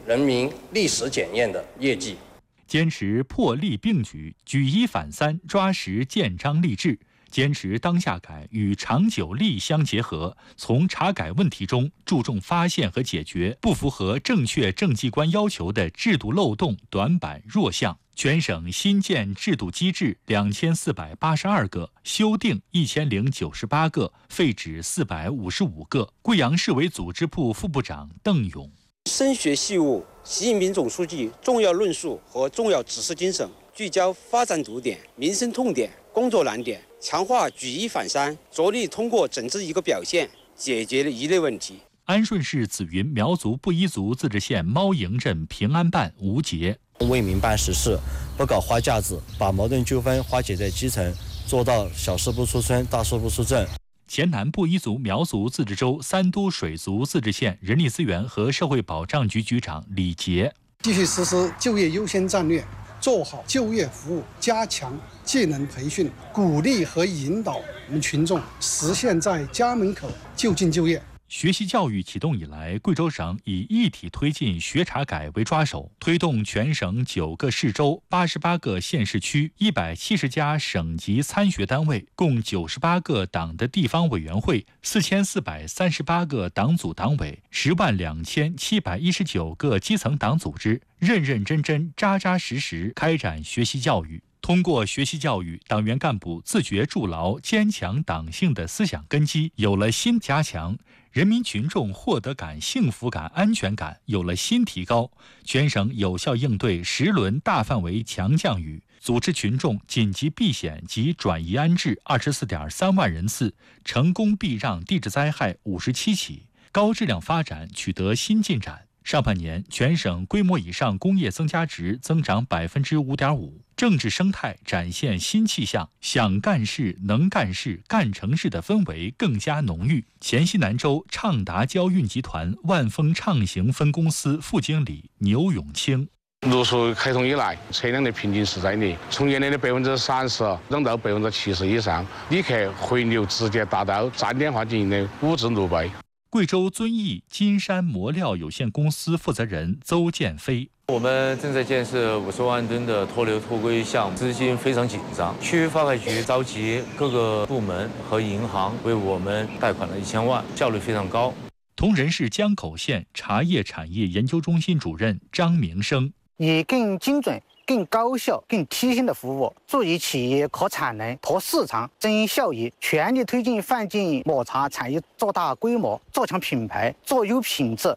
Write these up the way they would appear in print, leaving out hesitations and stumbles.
人民历史检验的业绩。 坚持破例并举，举一反三，抓实建章立制。坚持当下改与长久力相结合，从查改问题中注重发现和解决不符合正确政绩观要求的制度漏洞、短板、弱项。全省新建制度机制2482个，修订1098个，废止455个。贵阳市委组织部副部长邓勇： 深学细务，习近平总书记重要论述和重要指示精神，聚焦发展堵点、民生痛点、工作难点，强化举一反三，着力通过整治一个表现，解决了一类问题。 安顺市紫云苗族布依族自治县猫营镇平安办吴杰： 为民办实事，不搞花架子，把矛盾纠纷化解在基层，做到小事不出村，大事不出镇。 黔南布依族苗族自治州三都水族自治县人力资源和社会保障局局长李杰： 继续实施就业优先战略，做好就业服务，加强技能培训，鼓励和引导我们群众实现在家门口就近就业。 学习教育启动以来，贵州省以一体推进学查改为抓手，推动全省9个市州、88个县市区、170家省级参学单位，共98个党的地方委员会、4438个党组党委、102719个基层党组织，认认真真、扎扎实实开展学习教育。通过学习教育，党员干部自觉筑牢坚强党性的思想根基有了新加强，人民群众获得感、幸福感、安全感有了新提高。全省有效应对10轮大范围强降雨，组织群众紧急避险及转移安置24.3万人次，成功避让地质灾害57起，高质量发展取得新进展。上半年，全省规模以上工业增加值增长5.5%，政治生态展现新气象，想干事、能干事、干成事的氛围更加浓郁。黔西南州畅达交运集团万丰畅行分公司副经理牛永清： 陆续开通以来，车辆的平均市占率从原来的30%涨到70%以上，旅客回流直接达到站点化经营的5至6倍。 贵州遵义金山磨料有限公司负责人邹建飞： 我们正在建设50万吨的脱硫脱硅项目，资金非常紧张。区发改局召集各个部门和银行为我们贷款了1000万，效率非常高。 铜仁市江口县茶叶产业研究中心主任张明生： 以更精准、更高效、更贴心的服务，助力企业扩产能、拓市场、增效益，全力推进范进抹茶产业做大规模、做强品牌、做优品质。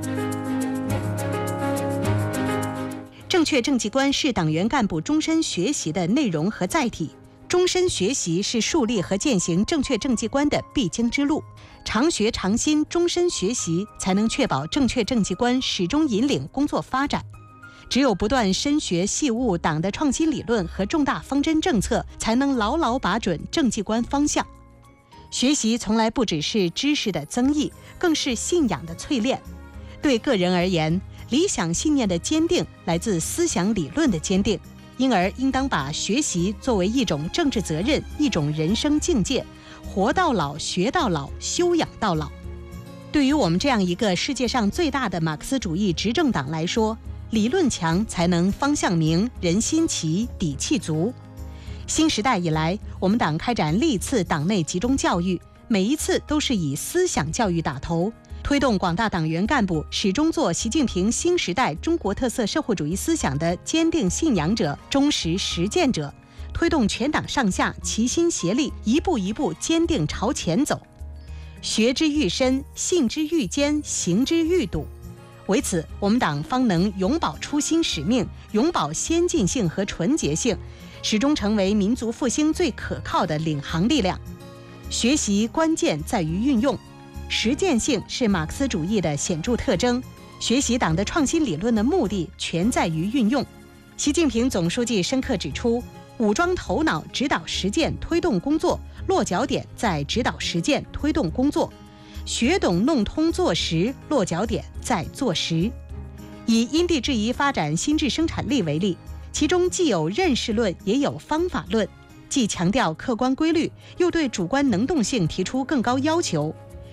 正确政绩观是党员干部终身学习的内容和载体，终身学习是树立和践行正确政绩观的必经之路。常学常新，终身学习才能确保正确政绩观始终引领工作发展。只有不断深学细悟党的创新理论和重大方针政策，才能牢牢把准政绩观方向。学习从来不只是知识的增益，更是信仰的淬炼。对个人而言，理想信念的坚定来自思想理论的坚定，因而应当把学习作为一种政治责任，一种人生境界，活到老，学到老，修养到老。对于我们这样一个世界上最大的马克思主义执政党来说，理论强才能方向明，人心齐，底气足。新时代以来，我们党开展历次党内集中教育，每一次都是以思想教育打头，推动广大党员干部始终做习近平新时代中国特色社会主义思想的坚定信仰者、忠实实践者，推动全党上下齐心协力，一步一步坚定朝前走。学之愈深，信之愈坚，行之愈笃。为此，我们党方能永葆初心使命，永葆先进性和纯洁性，始终成为民族复兴最可靠的领航力量。学习关键在于运用，实践性是马克思主义的显著特征。学习党的创新理论的目的全在于运用。习近平总书记深刻指出，武装头脑，指导实践，推动工作，落脚点在指导实践，推动工作。学懂弄通做实，落脚点在做实。以因地制宜发展新质生产力为例，其中既有认识论，也有方法论，既强调客观规律，又对主观能动性提出更高要求。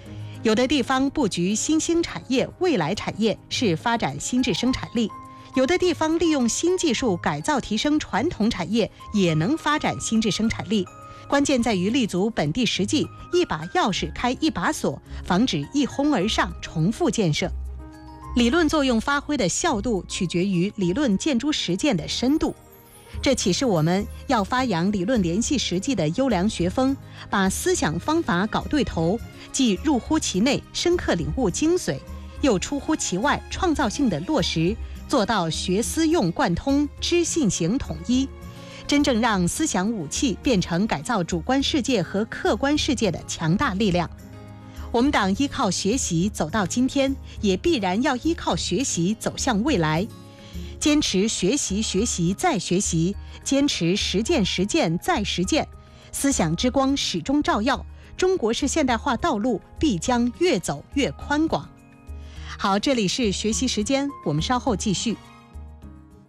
有的地方布局新兴产业、未来产业，是发展新质生产力；有的地方利用新技术改造提升传统产业，也能发展新质生产力。关键在于立足本地实际，一把钥匙开一把锁，防止一哄而上重复建设。理论作用发挥的效度取决于理论见诸实践的深度。这启示我们要发扬理论联系实际的优良学风，把思想方法搞对头，既入乎其内，深刻领悟精髓，又出乎其外，创造性的落实，做到学思用贯通，知信行统一，真正让思想武器变成改造主观世界和客观世界的强大力量。我们党依靠学习走到今天，也必然要依靠学习走向未来。坚持学习学习再学习，坚持实践实践再实践，思想之光始终照耀，中国式现代化道路必将越走越宽广。好，这里是学习时间，我们稍后继续。